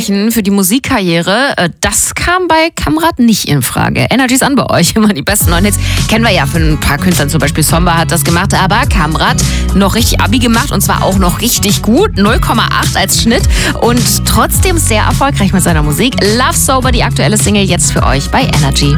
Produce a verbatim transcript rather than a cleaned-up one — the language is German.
Anführungszeichen für die Musikkarriere, das kam bei Kamrat nicht in Frage. Energy's an bei euch, immer die besten neuen Hits. Kennen wir ja von ein paar Künstlern, zum Beispiel Somba hat das gemacht, aber Kamrat noch richtig Abi gemacht und zwar auch noch richtig gut. null Komma acht als Schnitt und trotzdem sehr erfolgreich mit seiner Musik. Love Sober, die aktuelle Single jetzt für euch bei Energy.